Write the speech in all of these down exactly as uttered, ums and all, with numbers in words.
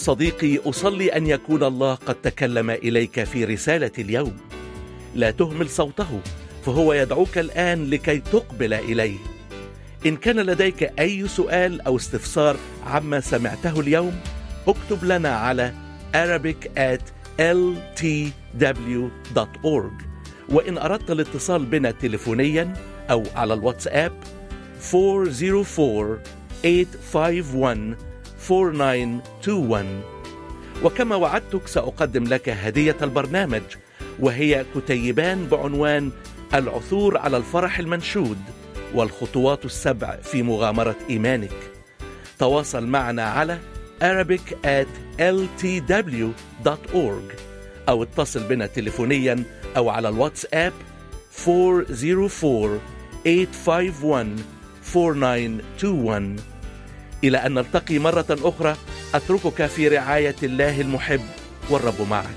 صديقي، أصلي أن يكون الله قد تكلم إليك في رسالة اليوم. لا تهمل صوته، فهو يدعوك الآن لكي تقبل إليه. إن كان لديك أي سؤال أو استفسار عما سمعته اليوم، اكتب لنا على arabic at l t w dot org. وإن أردت الاتصال بنا تليفونيا أو على الواتساب four zero four eight five one four nine two one. وكما وعدتك سأقدم لك هدية البرنامج، وهي كتيبان بعنوان العثور على الفرح المنشود والخطوات السبع في مغامرة إيمانك. تواصل معنا على arabic at l t w dot org أو اتصل بنا تليفونيا أو على الواتساب four zero four eight five one four nine two one. إلى أن نلتقي مرة أخرى، أتركك في رعاية الله المحب، والرب معك.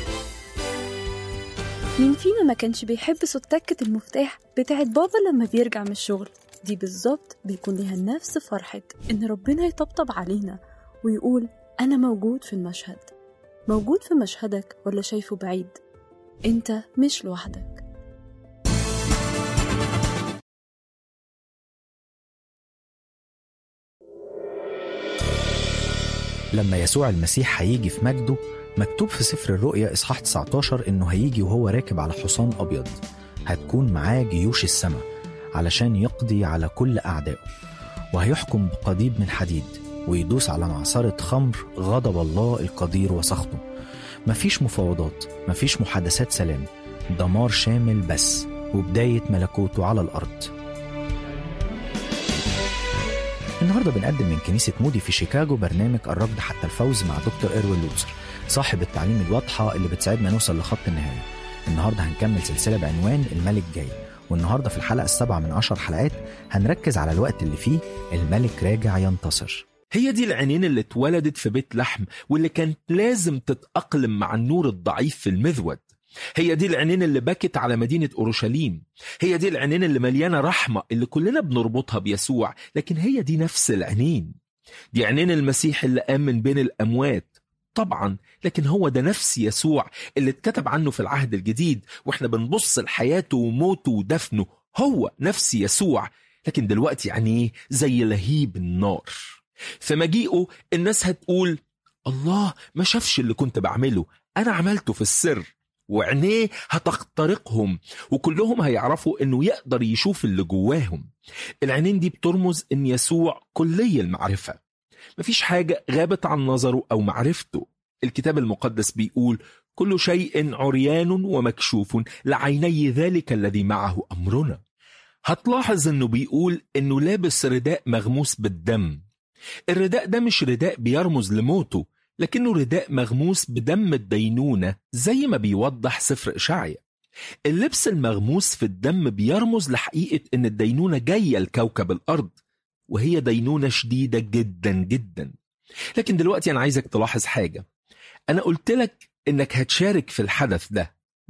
مين فينا ما كانش بيحب صوت تكة المفتاح بتاعت بابا لما بيرجع من الشغل؟ دي بالظبط بيكون لها نفس فرحة إن ربنا يطبطب علينا ويقول أنا موجود في المشهد. موجود في مشهدك ولا شايفه بعيد؟ أنت مش لوحدك. لما يسوع المسيح هيجي في مجده، مكتوب في سفر الرؤيا إصحاح تسعة عشر إنه هيجي وهو راكب على حصان أبيض. هتكون معاه جيوش السماء علشان يقضي على كل أعدائه، وهيحكم بقضيب من حديد ويدوس على معصرة خمر غضب الله القدير وسخطه. مفيش مفاوضات، مفيش محادثات سلام، دمار شامل بس، وبداية ملكوته على الأرض. النهاردة بنقدم من كنيسة مودي في شيكاغو برنامج الركض حتى الفوز مع دكتور إروين لوتسر، صاحب التعليم الواضحة اللي بتساعدنا نوصل لخط النهاية. النهاردة هنكمل سلسلة بعنوان الملك جاي، والنهاردة في الحلقة السابعة من عشر حلقات هنركز على الوقت اللي فيه الملك راجع ينتصر. هي دي العينين اللي اتولدت في بيت لحم واللي كانت لازم تتأقلم مع النور الضعيف في المذود. هي دي العينين اللي بكت على مدينة أورشليم. هي دي العينين اللي مليانة رحمة اللي كلنا بنربطها بيسوع، لكن هي دي نفس العينين. دي عينين المسيح اللي قام من بين الأموات طبعا، لكن هو ده نفس يسوع اللي اتكتب عنه في العهد الجديد، واحنا بنبص لحياته وموته ودفنه. هو نفس يسوع، لكن دلوقتي عينيه زي لهيب النار. في مجيئه الناس هتقول الله ما شافش اللي كنت بعمله، أنا عملته في السر. وعينيه هتخترقهم، وكلهم هيعرفوا انه يقدر يشوف اللي جواهم. العينين دي بترمز ان يسوع كلي المعرفة، مفيش حاجة غابت عن نظره او معرفته. الكتاب المقدس بيقول كل شيء عريان ومكشوف لعيني ذلك الذي معه أمرنا. هتلاحظ انه بيقول انه لابس رداء مغموس بالدم. الرداء ده مش رداء بيرمز لموته، لكنه رداء مغموس بدم الدينونة زي ما بيوضح سفر إشعيا. اللبس المغموس في الدم بيرمز لحقيقة إن الدينونة جاية لكوكب الأرض، وهي دينونة شديدة جدا جدا. لكن دلوقتي أنا عايزك تلاحظ حاجة. أنا قلت لك إنك هتشارك في الحدث ده،